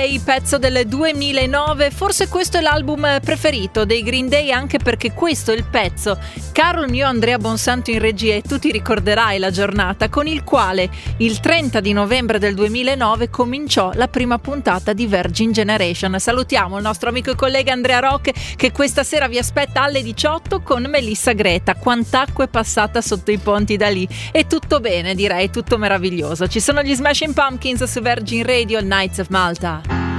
Day, pezzo del 2009. Forse questo è l'album preferito dei Green Day, anche perché questo è il pezzo, caro il mio Andrea Bonsanto in regia, e tu ti ricorderai la giornata con il quale il 30 di novembre del 2009 cominciò la prima puntata di Virgin Generation. Salutiamo il nostro amico e collega Andrea Rock, che questa sera vi aspetta alle 18 con Melissa Greta. Quant'acqua è passata sotto i ponti da lì. È tutto bene, direi, tutto meraviglioso. Ci sono gli Smashing Pumpkins su Virgin Radio, Knights of Malta.